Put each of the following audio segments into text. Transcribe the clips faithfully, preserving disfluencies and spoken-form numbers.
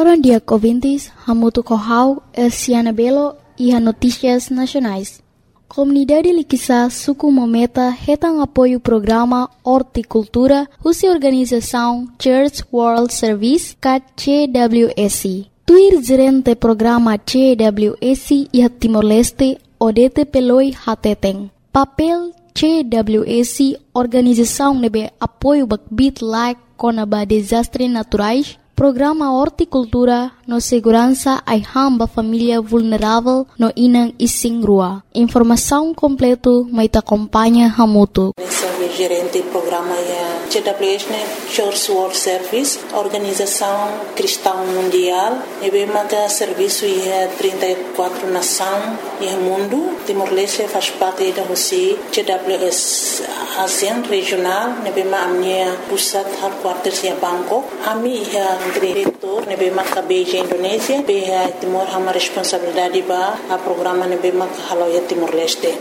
Agora, dia vinte, Hamutu Kohau, Elciana Belo e a Notícias Nacionais. Comunidade Liquiçá Suku Mometa retam apoio ao programa Horticultura, cuja organização Church World Service, C W S. Tuir gerente programa C W S e a Timor-Leste, Odete Peloi Hateteng. Papel C W S, organização nebe apoio bakbit like conaba desastres naturais, programa Horticultura no segurança ai hamba família vulnerável no Inang Ising Rua. Informação completa mai te acompanha Hamutu. Gerente do programa é C W S, Church World Service, Organização Cristã Mundial, e bem que serviço é trinta e quatro nações e mundo. Timor-Leste faz parte da Rússia, C W S ASEAN regional, e bem a minha pusat headquarters é Bangkok. A minha é diretor, e bem que Beijing Indonésia, bem Timor a uma responsabilidade para o programa e bem que halo é Timor-Leste.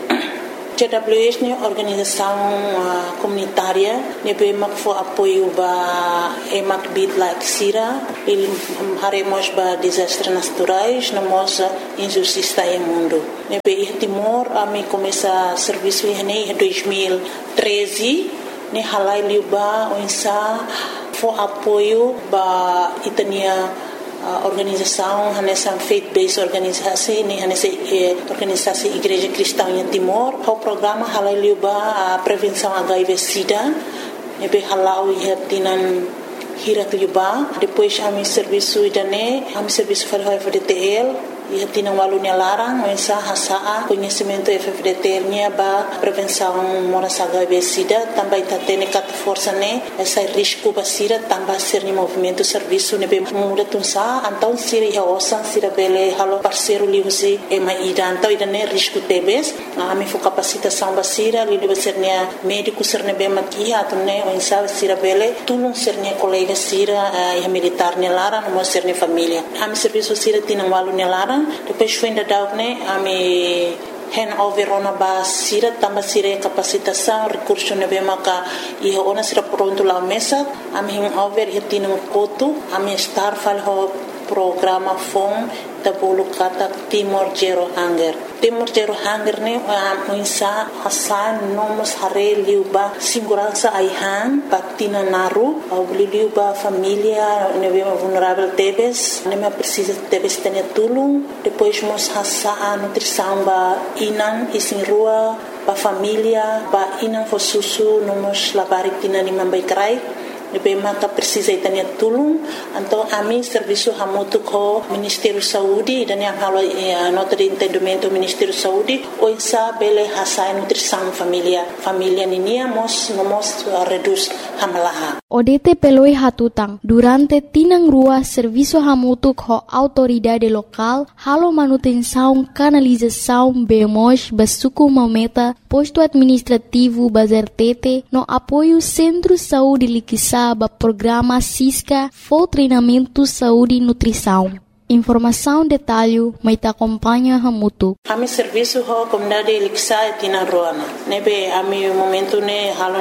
C W S é organização uh, comunitária, ne be mak fo apoio ba e mak bit like sira, il haremos ba desastres naturais, na moça injustiça em mundo. Ne be Timor a me começa serviço em dois mil e treze, ne halai liuba onsa fo apoio ba itania a organização nessa faith-based organização nem nessa organização Igreja Cristã em Timor o programa halaliuba a prevenção H I V/Sida e be halau e tinan hirat liuba depois a mi serviço idane a mi serviço para o F D T L e tinan walunya larang mensa hasa conhecimento F D T L nya ba prevenção moras H I V/Sida também tá tendo cat força né essa risco basira também ser ni movimento serviço ne be muda tunsa então sira ya osan sira bele halo parceiro liusi e mai ida então ida ne risco tebes a mi fo capacitação basira li deve ser ne médico ser ne be makia atune o insa sira bele tulun ser ne colega sira e militar ne lara no ser ne família a mi serviço sira tinan walunya lara depois foi ainda dar né a me hand over ona ba sira tamba sira capacitação recurso ne bem maka e ona sira pronto lá mesa a me hand over e tino koto a me estar fal ho programa fom tabulu kata Timor Zero Hunger Timor Zero Hunger ne a insa hasan nomos hare liuba segurança aihan patina naru au liuba família ne bem vulnerável tebes ne me precisa tebes tene tulung depois mos hasa a nutrição ba inan isin rua ba família ba inan fo susu nomos labarik tina ni mambai krai Nebe maka precisa itania tulung então a mim serviço hamutu ko Ministério Saúde dan yang halo nota de entendimento Ministério Saúde o insa bele hasai nutrição família família ninia mos nomos reduz hamalaha Odete peloi hatutang durante tinang rua serviço hamutu ko autoridade local halo manutenção canalização bemos basuku mometa posto administrativo bazertete no apoio Centro Saúde Liquiçá ba programa Cisca for treinamento saúde e nutrição. Informação detalhe mai te acompanha Hamutu. A mi serviço ho comunidade Liquiçá e tina roana. Nebe a mi momento ne halo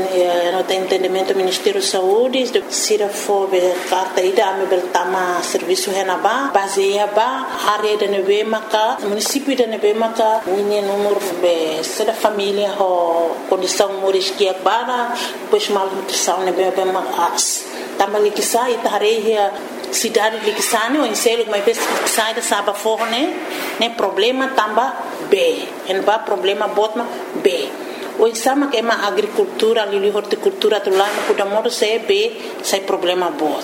no te entendimento Ministério Saúde de sira fo be carta ida a mi beltama serviço henaba baseia ba área de nebe maka município de nebe maka minha número be sera família ho condição moris que bara pois mal nutrição nebe be mas também Liquiçá e tareia cidade de Liquiçá o enselo mas sai da saba forne né problema tamba B en ba problema botma B o exama que é uma agricultura ali horticultura do lá no Kudamoro se B sai problema bot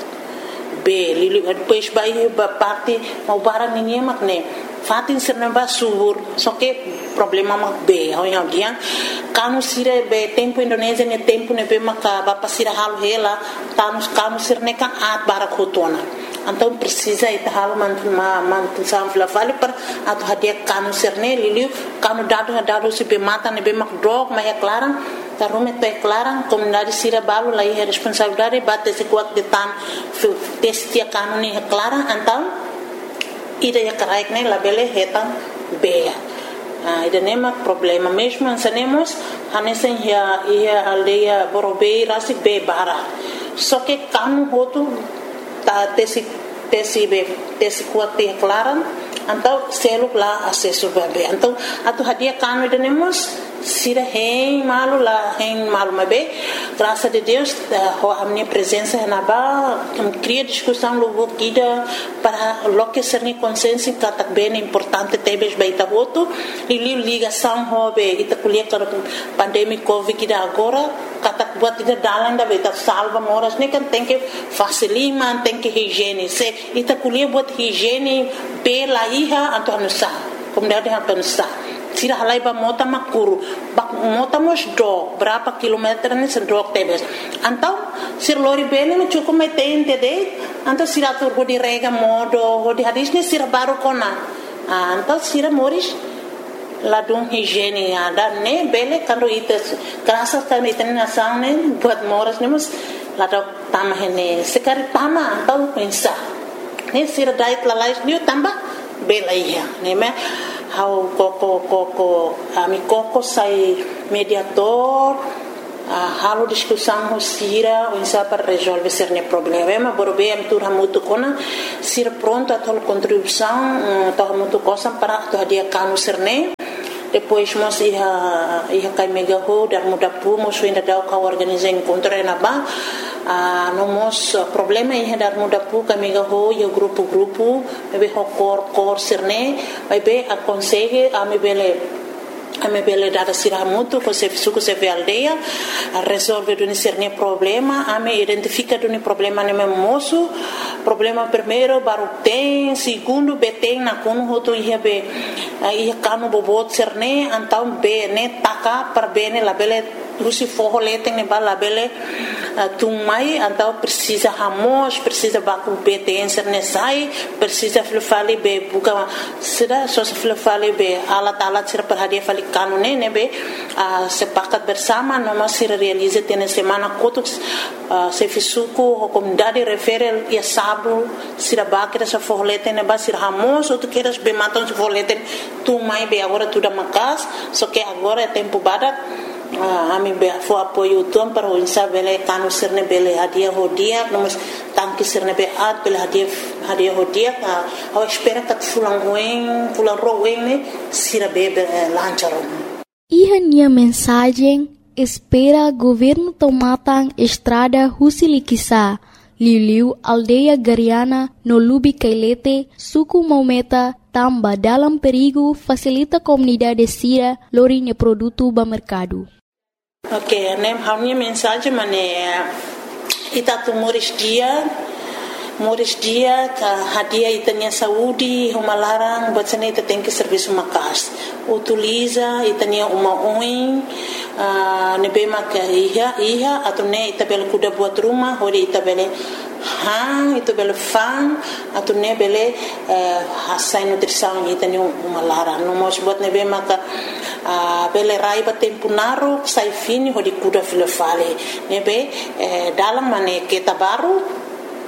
B li depois vai parte mau barang ninguém mak né fatin serna ba subur só que problema mak B ao yang dia kanu sira be tempo Indonésia ne tempo ne be maka ba pasira hal hela kanu kanu sirne kan at barakotona então precisa ita hal man man sam fla vale per atu hadia kanu sirne liliu kanu dado dado se be mata ne be mak drog ma é clara ta rume te clara comunidade sira balu lá é responsabilidade bate se kuat de tan testia kanu ne clara então ida ya karaik ne labele hetan be Ah, ida nema problema mesmo ansanemos hanesen ya ia aldeia borobei rasi be bara só que kanu hotu ta tesi tesi be tesi kuat te klaran então selo lá acesso bebê então atu hadia kanu denemos sira hein malu lá hein malu mabe graças a Deus a minha presença na ba cria discussão logo kida para lo que ser ni consciência que bem importante tebes baita voto e ligação hobe ita kulia para pandemia covid kida agora kata buat ida dalang da baita salva moras ne kan tem que facilima tem que higiene se ita kulia buat higiene pela iha atau nusa como deve atau nusa sira halai ba mota makuru ba mota mos dog berapa kilometer ni sedok tebes antau sir lori bene me cukup me tente de antau sira tur di rega modo di hadis ni sira baru kona antau sira moris ladung higiene ada ne bele kando itu kerasa kan itu nasang ne buat moras ni mus ladok tamah ne sekali tama antau pensa ne sira diet lalais ni tambah bela iya ne me how koko koko ami koko sai mediator uh, halo discussão ho sira o insa para resolver cerne problema borbe am tur hamutu kona sira pronto a tol contribuição to hamutu cosa para to dia kanu cerne depois mos ia ia kai mega ho dar muda pu mos ainda dau ka organizar encontro na ba a no mos problema ia dar muda pu ka mega ho yo grupo grupo be ho cor cor cerne vai be a consegue a me bele a me bele data sira muito com se suco se ve aldeia a resolve do cerne problema a me identifica do problema ne moço problema primeiro baru tem segundo beteng na kono hoto ia be ia kanu bobot cerne antau be ne taka per bene la bele Lucy forro leteng ne bala bele tumai antau precisa hamos precisa baku beten cerne sai precisa flufali be buka sida so flufali be alat alat sir perhadia fali kanu ne ne be sepakat bersama noma sir realize tene semana kotuk se fisuku comunidade referel ia sabu sira bakira sa forro leteng ne ba sir hamos ou tu queres be maton se forro leteng tumai be agora tudo makas só que agora é tempo badat a mi be fo apoio tom para o insa bele kanu sirne bele hadia hodia nomos tanki sirne be at bele hadia hadia hodia a espera que fulan wen fulan rowen ne sira bebe lancharon Iha nia mensagem espera governo tomatan estrada Husilikisa Liu aldeia Gariana no Lubi Kailete suku Maumeta tamba dalam perigo facilita comunidade sira lorinya produto ba mercado. Ok, nem a minha mensagem mané ita tu moris dia moris dia ka hadia itanya saúde uma larang buat sana ita tem que serviço makas utiliza itanya uma oin nebe maka iha iha atau ne ita bel kuda buat rumah hori ita bele hang itu bele fan atau ne bele hasai nutrição itanya uma larang no mos buat nebe maka bele rai ba tempo naro sai fini hori kuda filofale nebe dalam mane kita baru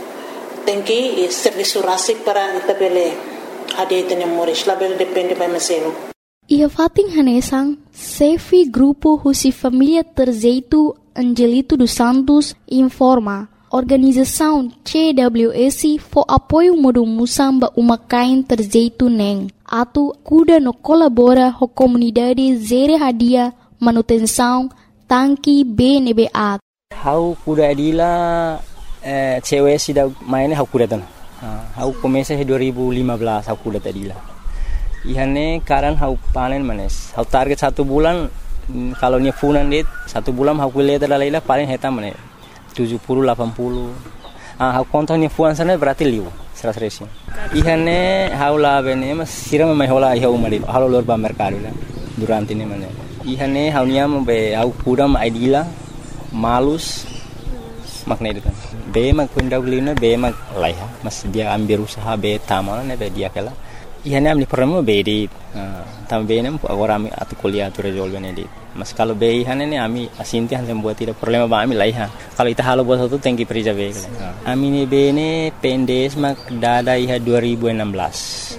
tem que serviço rásico para itabele hadia itanya moris label depende by maselo. Ia fating hanesang Sefi Grupo Husi Família Terzeito Angelito dos Santos informa organização C W S for apoio modo musamba uma kain terzeito neng atu kuda no colabora ho comunidade zere hadia manutenção tanki B N B A. How kuda adila Eh, cewek sudah mainnya aku datang. Aku komesa dua ribu lima belas aku datang tadi lah. Ihane karan aku panen manes. Aku target satu bulan kalau nya funan dit satu bulan aku lihat adalah lah paling hetam manes tujuh puluh delapan puluh. Ah aku kontaknya fuan sana berarti liu seratus resi. Ihane aku lah bene mas siram mai hola iha umari. Halo lor ba mercado lah. Durante ini manes. Ihane aku nya be aku kudam idila malus makna itu kan. Be mag kunda ulina be mag laiha mas dia ambil usaha be tamana ne be dia kala ihane amli problema be di tam be nem agora ami atu kuliah tu resolve ne di mas kalau be ihane ne ami asinti han sem buat tidak problema ba ami laiha kalau ita halo buat satu tengki perija be kala ami ne be ne pendes mag dada iha dua ribu enam belas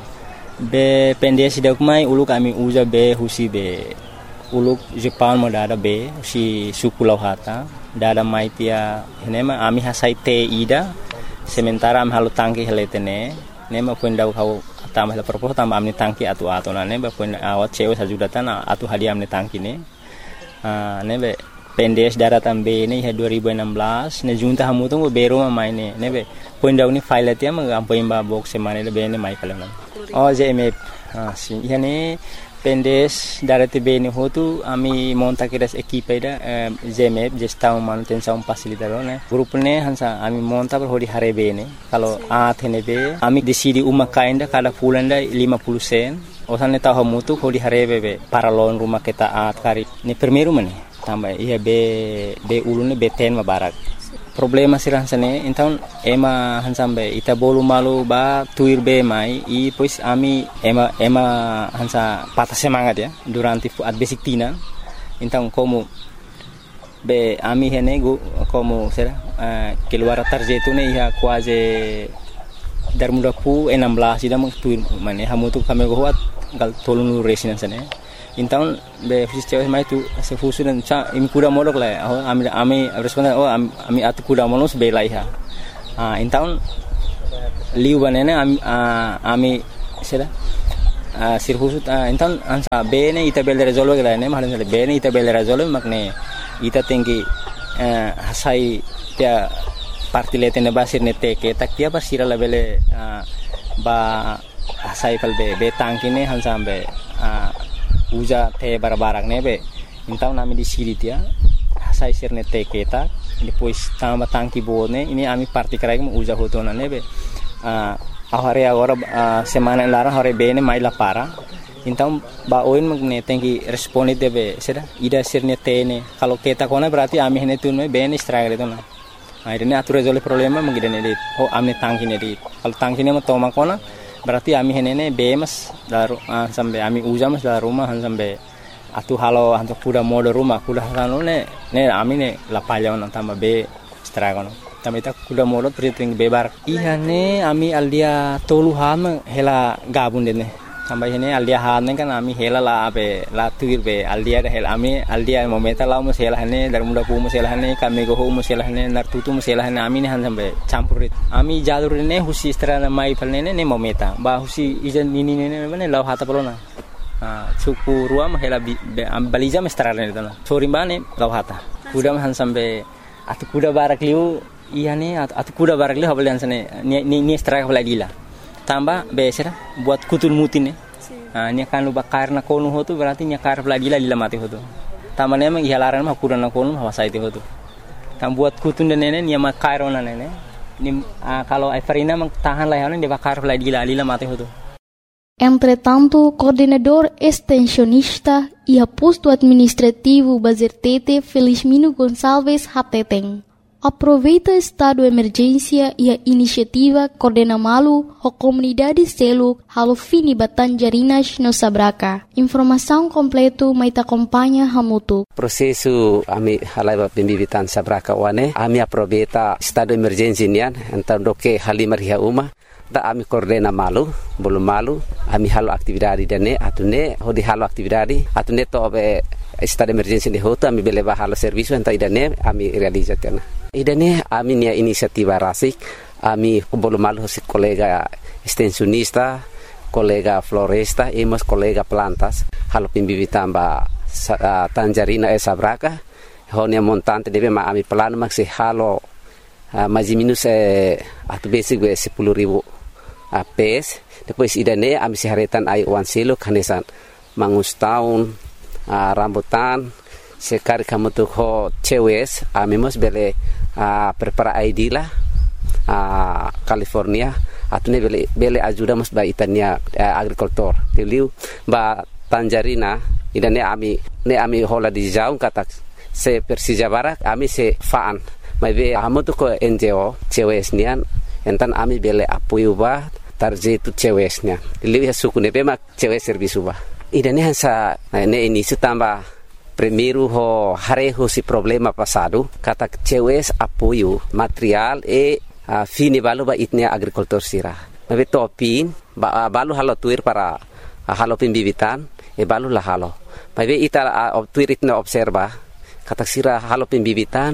be pendes dak mai uluk ami uja be husi be uluk Jepang mo dada be si suku lauhata dada mai tia henema ami hasai te ida sementara am halu tangki heletene ne ma punda kau tambah la propos tambah amni tangki atu atu na ne ba punda awat cewe sajudatan atu hadiah amni tangki ne ne be pendes daratan be ne dua ribu enam belas ne junta hamu tu bero ma mai ne ne be punda uni file tia ma am poimba box semane le be ne mai kala oh je me ah si yani pendes darati be ne hotu ami monta kiras equipe da jemep gestão manutenção facilitador né grupo ne hansa ami monta per hodi hare be ne kalau a thene be ami decidi uma kainda kada fulanda lima puluh sen osan ne tahu mutu hodi hare be para lon rumah kita a kari ne primeiro mane tambah iya be be ulune be ten ma barak problema sirah sane então ema hansambe ita bolu malu ba tuir be mai i pois ami ema ema hansa patah semangat ya durante at basic tina então como be ami hene go como será uh, keluar tarjetu ne ia quase dar muda pu enam belas ida meng tuir mane hamu tu kami go wat gal tolunu resina sane então be fusis cewek mai tu se fusu dan cha imi kuda modok la oh ami ami responden oh ami atu kuda monos be la iha ah então liu banene ami ami sera ah sir fusu então ansa be ne ita bel resolve la ne mahan be ne ita bel resolve makne ita tinggi hasai dia parti letene basir ne teke tak dia basira la bele ba hasai pal be be tangkine hansa be uja te barbarak nebe então nami di siri dia sai sirne te keta depois tamba tangki bone ini ami parti karai mu uja hotona nebe ah ahare agora semana lara hore bene mai la para então ba oin magne tengi responde debe sera ida sirne tene kalau keta kona berarti ami hene tun bene strike itu na akhirnya atur resolve problema mengidane dit oh amne tangki ne dit kalau tangki ne toma kona berarti ami henene bemas daru uh, sampai ami ujamas dalam rumah sampai atu halo hantu kuda mode rumah kuda halo ne ne ami ne lapalya on tambah be stragono tambah ita kuda mode priting bebar iya ne ami aldia tolu ham hela gabun dene tambah hene aldia han kan ami hela la be la tuir be aldia hel ami aldia momenta la mo hela hene dar muda pu mo hela hene kami go mo hela hene nar tutu mo hela hene ami ne han sampai campurit ami jalur ne husi strana mai palne ne momenta ba husi ijan nini ne ne law hata pelona ah suku ruam hela am baliza mestrana ne tana sorimbane law hata kuda han sampai atu kuda barak liu iya ne atu kuda barak liu habal sane ni ni strike baladila tambah besera buat kutul mutin ne ah nya kan lu bakar na kono hotu berarti nya kar pladila lila mati hotu tamane emang ihalaran mah kuda na kono hawa saiti hotu tam buat kutun dan nene nya ma kairo na nene ni ah, kalau Everina mang tahan layanan dia bakar pladila lila mati hotu. Entretanto, coordenador extensionista e aposto administrativo Bazertete Felizmino Gonçalves Hateteng aproveita estado de emergência e a iniciativa Coordena Malu a comunidade selo halo fini Batanjarinas no Sabraca. Informação completo mai te acompanha Hamutu. Prosesu ami halai pembibitan Sabraca wane ami aproveita estado de emergência nian então doke halimar hia uma da ami Coordena Malu belum malu ami halo aktividade dane atune hodi halo aktividade atune to be estado de emergência de hoto ami beleva halo serviço então idane ami realizatena idane ami nia inisiativa rasik ami belum malu si kolega extensionista kolega floresta e mas kolega plantas halo pimbibitan ba uh, Tanjarina e Sabraca honia montante debe ma ami plano maksi halo uh, mais minus eh, atu basic be sepuluh ribu uh, pes depois idane ami siharetan ai wan silo kanesan mangus tahun uh, rambutan sekar kamu tu ho cewes ami mos bele uh, prepara I D lah uh, California atune bele bele ajuda mos ba itania uh, agricultor teliu ba Tanjarina idane ami ne ami hola di jaung kata se Persija Barak ami se faan mai be amu tu ko N G O cewes nian entan ami bele apoio ba tarjetu cewesnya teliu ya suku ne be mak cewes servisu ba idane hansa ne ini sutamba primeiro ho hareho si problema passado kata cewes apoio material e uh, fini balu ba itnia agricultor sira mabe topin ba uh, balu halo tuir para uh, halo pimbibitan e balu la halo mabe ita uh, tuir itna observa kata sira halo pimbibitan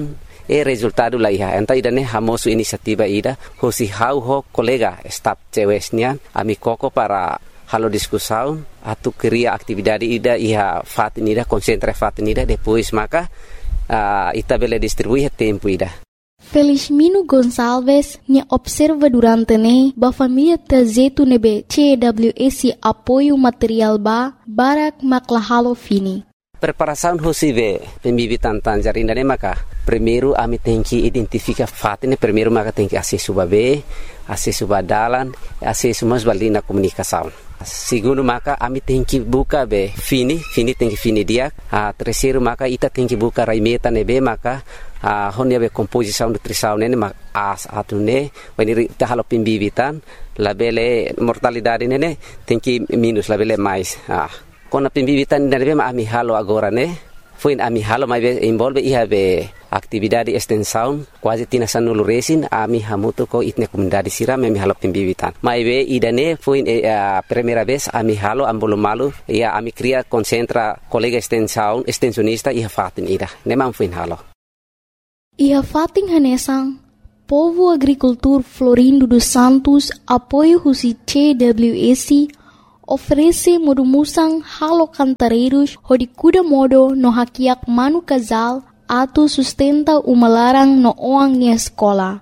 E resultado la iha. Enta ida ne hamosu inisiativa ida. Hosi hau ho kolega staf cewesnian. Ami koko para halo diskusaun. Atu keria aktividade ida iha fatin ida. Konsentra fatin ida. Depois maka uh, ita bele distribuir tempo ida. Felizmino Gonçalves ne observa durante ne ba família tazetu nebe C W S apoio material ba barak maklahalo fini. Preparação hosive pembibitan tanjarina ne maka primeiro ami tem que identificar fato ne primeiro maka tem que acesso babe acesso badalan acesso mas balina comunicação. Segundo maka ami tem que buka be fini fini tem que fini dia. A terceiro maka ita tem que buka raimeta nebe maka a honia be composição nutrição ne mak as atune when ita halo pembibitan labele mortalidade ne tem que minus labele mais. Ah Kona pembibitan nebe ma ami halo agora ne foi ami halo mai be involve iha be aktividade extensão quase tina sanulu resin ami hamuto ko itne comunidade siram ami halo pembibitan mai be idane foi a primeira vez ami halo ambolo malu ia ami cria concentra colega extensão extensionista iha fatin ida ne mam foi halo iha fatin hanesang Povo Agricultor Florindo dos Santos apoio husi C W S oferece modumusang halo cantareiros hodi kuda modo no hakiak manu casal atu sustenta umalarang no oang ni escola.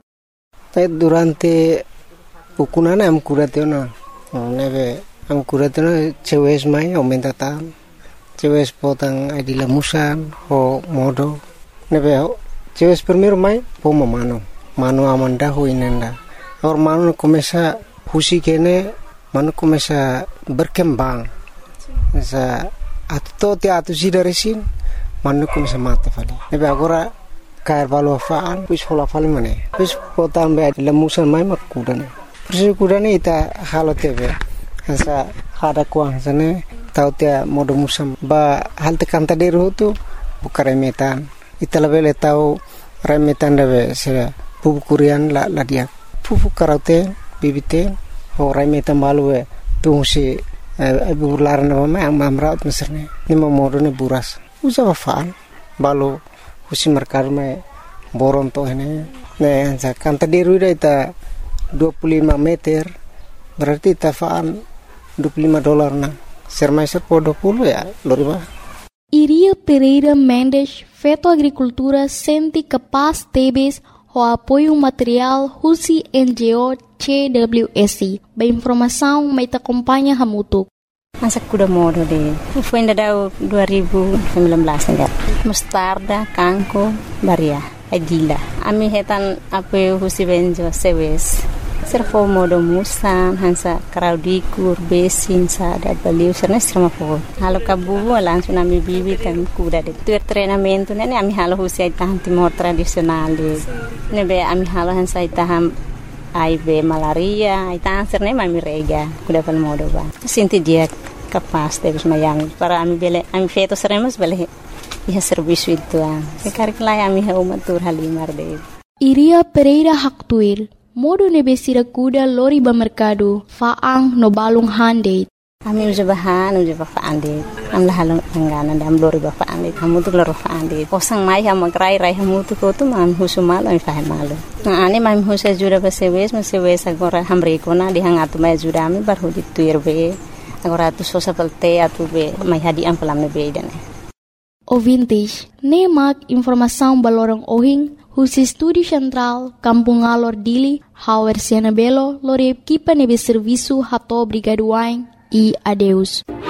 Durante ukunana am kuratena neve am kuratena cewes mai aumenta tan cewes potang adila musan ho modo neve cewes primeiro mai pomo mano mano amanda ho inenda or mano começa husi kene mano começa berkembang sa atto te atu sida resin mano começa mata fali nebe agora cair valo faan pis hola fali mane pis potam be lemusan mai makudane pis kudane ita halo tebe sa hada kuang sane tau te modo musam ba hal te kanta deru tu bukare metan ita lebele tau remetan debe se pupu kurian la la dia pupu karate bibite Horai metam balu e tu si ibu laran nama am amraut meserne ni momodo ne buras usa wafaan balu husi merkar me boron to hene ne anza kanta deru ita dua puluh lima meter berarti tafaan dua puluh lima dolar na sermai serpo dua puluh ya loriba. Iria Pereira Mendes Feto Agricultura senti capaz tebes o apoio material husi N G O C W S. Ba informação mai ta acompanha hamutuk. Masa kuda modo de. Foi ainda dau dua ribu sembilan belas enggak. Mustarda, kangko, baria, adila. Ami hetan apoio husi benjo sewes. Serfo modo musan hansa kraudikur besin sada baliu serna strama fo. Halo kabu langsung ami bibi kan kuda de. Tuer treinamento nene ami halo husi itahan timor tradisional de. Nebe ami halo hansa itaham I B malaria, ita answer mami rega, kuda pal modo ba. Sinti dia capaz de mayang para ami bele ami feto seremos bele iha serviço itu ah. Sekarang lah ami ha umatur halimar de. Iria Pereira Haktuir, modo nebe sira kuda lori ba mercado, faang no balung hande. Ami uja bahan uja ba faande. Am lah halong angganan dam lori ba faande. Kamu tu lori faande. Osang mai ha magrai rai hamu tu ko tu mam husumal ami fahe malu. Na ani mam husa jura ba sewes ma sewes agora hamre ko na dihangatu mai jura ami bar hudi tuir be. Agora tu sosa pelte atu be mai hadi am pelam ne be dane. Ouvintes, nemak informação balorang ohing husi Estúdio Central Kampung Alor Dili, Hauer Siana Belo, lori equipa nebe serviço hato brigaduain e adeus.